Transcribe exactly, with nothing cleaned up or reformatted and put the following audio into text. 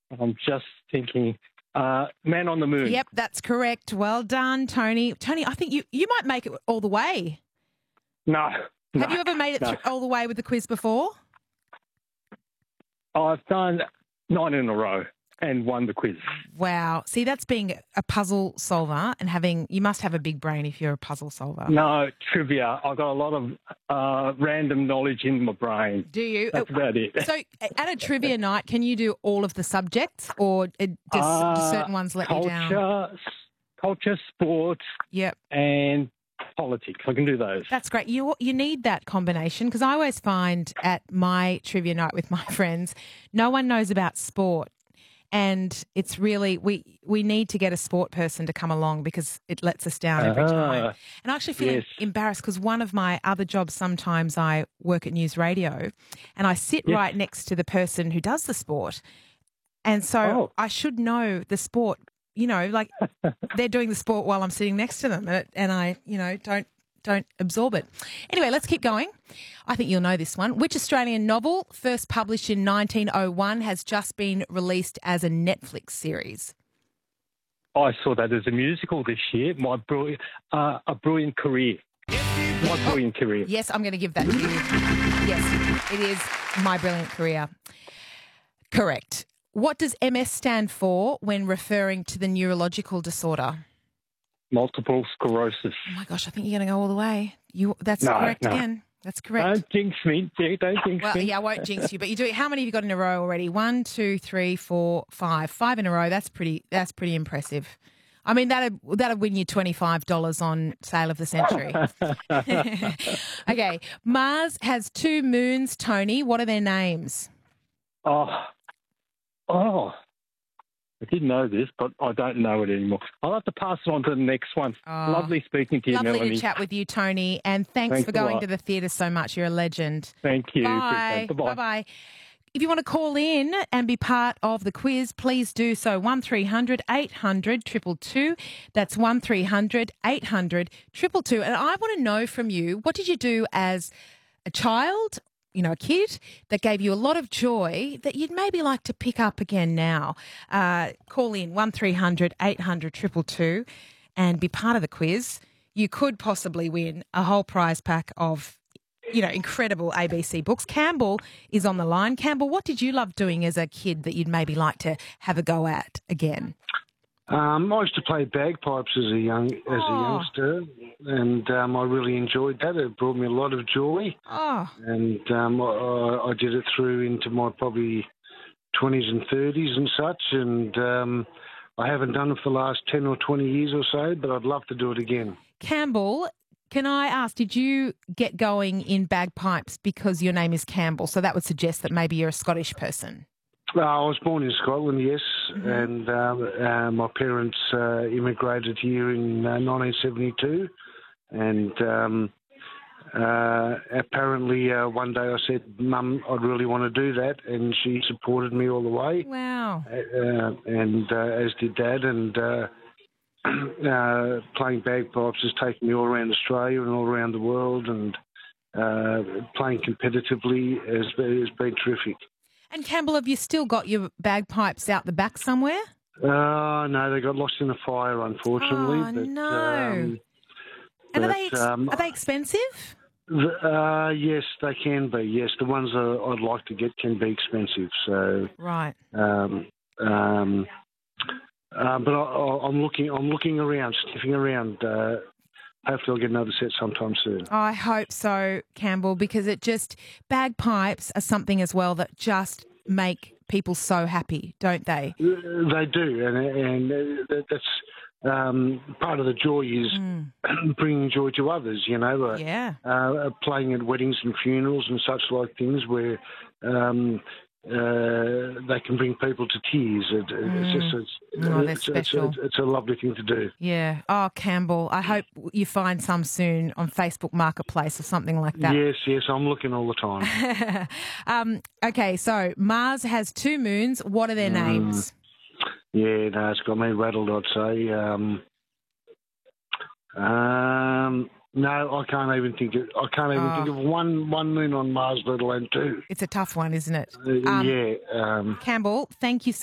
I'm just thinking. Uh, Man on the Moon. Yep, that's correct. Well done, Tony. Tony, I think you, you might make it all the way. No. Have no, you ever made it no. through, all the way with the quiz before? I've done nine in a row and won the quiz. Wow. See, that's being a puzzle solver and having, you must have a big brain if you're a puzzle solver. No, trivia. I've got a lot of uh, random knowledge in my brain. Do you? That's about it. So at a trivia night, can you do all of the subjects or does, Uh, do certain ones let culture, you down? Culture, sport, Yep. and politics. I can do those. That's great. You you need that combination because I always find at my trivia night with my friends, no one knows about sport. And it's really, we, we need to get a sport person to come along because it lets us down every Ah, time. And I actually feel yes. embarrassed because one of my other jobs, sometimes I work at News Radio and I sit Yes. right next to the person who does the sport. And so Oh. I should know the sport, you know, like they're doing the sport while I'm sitting next to them and, it, and I, you know, don't don't absorb it. Anyway, let's keep going. I think you'll know this one. Which Australian novel, first published in nineteen oh one, has just been released as a Netflix series? I saw that as a musical this year. My brilliant, uh, a brilliant career. My brilliant career. Yes, I'm going to give that to you. Yes, it is My Brilliant Career. Correct. What does M S stand for when referring to the neurological disorder? Multiple sclerosis. Oh my gosh, I think you're going to go all the way. You, that's No, correct no. again. That's correct. Don't jinx me. Don't jinx Well, me. yeah, I won't jinx you, but you do. How many have you got in a row already? One, two, three, four, five. Five in a row. That's pretty. That's pretty impressive. I mean, that'd that'd win you twenty-five dollars on Sale of the Century. Okay, Mars has two moons. Tony, what are their names? Oh, oh. I did know this, but I don't know it anymore. I'll have to pass it on to the next one. Oh, Lovely speaking to you, Lovely Melanie. to chat with you, Tony, and thanks, Thanks for a going lot. to the theatre so much. You're a legend. Thank you. Bye. Appreciate it. Bye-bye. Bye-bye. If you want to call in and be part of the quiz, please do so. one three hundred eight hundred two two two. That's one three hundred eight hundred two two two. And I want to know from you, what did you do as a child, you know, a kid that gave you a lot of joy that you'd maybe like to pick up again now? Uh, call in one three hundred eight hundred two two two and be part of the quiz. You could possibly win a whole prize pack of, you know, incredible A B C books. Campbell is on the line. Campbell, what did you love doing as a kid that you'd maybe like to have a go at again? Um, I used to play bagpipes as a young as Oh. a youngster, and um, I really enjoyed that. It brought me a lot of joy, Oh, and um, I, I did it through into my probably twenties and thirties and such. And um, I haven't done it for the last ten or twenty years or so, but I'd love to do it again. Campbell, can I ask, did you get going in bagpipes because your name is Campbell? So that would suggest that maybe you're a Scottish person. Uh, I was born in Scotland, yes, Mm-hmm. and um, uh, my parents uh, immigrated here in uh, nineteen seventy-two, and um, uh, apparently uh, one day I said, "Mum, I'd really want to do that," and she supported me all the way, Wow. uh, and uh, as did Dad, and uh, uh, playing bagpipes has taken me all around Australia and all around the world, and uh, playing competitively has, has been terrific. And Campbell, have you still got your bagpipes out the back somewhere? Uh, no, they got lost in a fire, unfortunately. Oh, but, no. Um, And are but, they ex- um, are they expensive? the, uh, yes, they can be. Yes, the ones that I'd like to get can be expensive. So, Right. um, um, uh, but I, I, I'm looking. I'm looking around, sniffing around. Uh, hopefully, I'll get another set sometime soon. I hope so, Campbell, because it just, bagpipes are something as well that just make people so happy, don't they? Uh, They do, and and uh, that's um, part of the joy is Mm. bringing joy to others. You know, uh, Yeah. uh, playing at weddings and funerals and such like things where um, uh, they can bring people to tears. It, It's just it's, Oh, they're it's, special. It's, it's a lovely thing to do. Yeah. Oh, Campbell, I hope you find some soon on Facebook Marketplace or something like that. Yes, yes, I'm looking all the time. um, okay, so Mars has two moons. What are their Mm. names? Yeah, no, it's got me rattled, I'd say. Um, um, no, I can't even think of. I can't even Oh. think of one one moon on Mars, let alone two. It's a tough one, isn't it? Uh, Um, yeah. Um, Campbell, thank you so